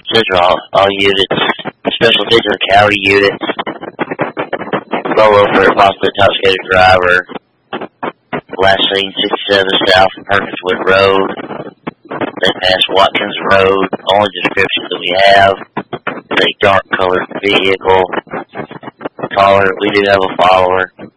Central, all units. Special attention to County units. Solo for a possibly intoxicated driver. Last seen 67 South Perkinswood Road. They passed Watkins Road. Only description that we have is a dark colored vehicle. Caller, we do have a follower.